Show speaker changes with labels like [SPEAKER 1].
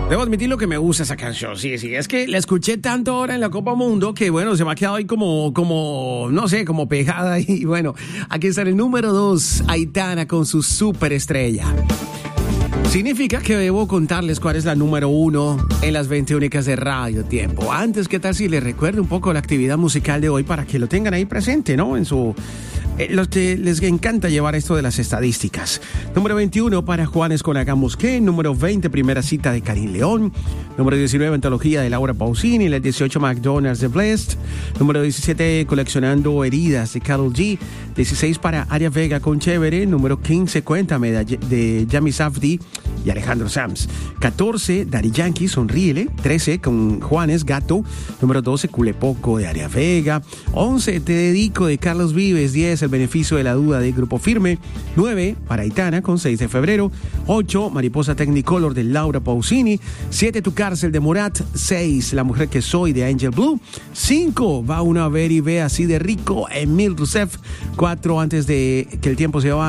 [SPEAKER 1] Debo admitir lo que me gusta esa canción, sí. Es que la escuché tanto ahora en la Copa Mundo que, bueno, se me ha quedado ahí como no sé, como pegada. Y bueno, aquí está el número 2, Aitana con su superestrella. Significa que debo contarles cuál es la número 1 en las 20 únicas de Radio Tiempo. Antes, ¿qué tal si les recuerdo un poco la actividad musical de hoy para que lo tengan ahí presente, ¿no? En su... los que les encanta llevar esto de las estadísticas. Número 21 para Juanes con Hagamos Qué. Número 20, primera cita de Karim León. Número 19, antología de Laura Pausini. La 18, McDonald's de Blessed. Número 17, coleccionando heridas de Karol G. 16 para Aria Vega con Chévere. Número 15, Cuéntame de Yami Safdie y Alejandro Sanz. 14, Daddy Yankee, Sonríele. 13, con Juanes, Gato. Número 12, Culepoco de Aria Vega. 11, Te Dedico de Carlos Vives. 10, El Beneficio de la Duda de Grupo Firme. 9, para Aitana con 6 de febrero. 8, Mariposa Technicolor de Laura Pausini. 7, Tu Cárcel de Morat. 6, La Mujer que Soy de Angel Blue. 5, Va uno a ver y ve así de rico, Emil Rousseff. 4, Antes de que el tiempo se va.